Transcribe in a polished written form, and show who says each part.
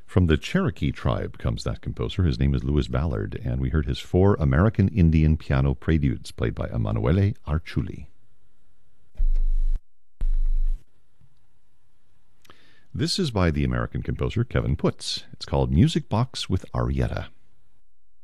Speaker 1: From the Cherokee tribe comes that composer. His name is Louis Ballard, and we heard his 4 American Indian piano preludes played by Emanuele Arciuli. This is by the American composer Kevin Putz. It's called Music Box with Arietta.